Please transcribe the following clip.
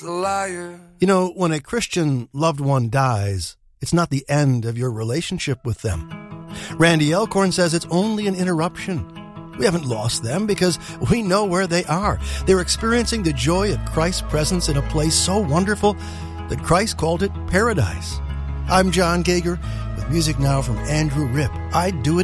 You know, when a Christian loved one dies, it's not the end of your relationship with them. Randy Elkhorn says it's only an interruption. We haven't lost them because we know where they are. They're experiencing the joy of Christ's presence in a place so wonderful that Christ called it paradise. I'm John Gager with music now from Andrew Ripp. I'd Do It